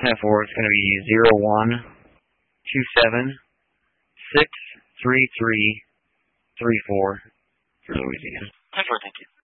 10-4 is going to be 0127-633-34 for Louisiana. 10-4, thank you.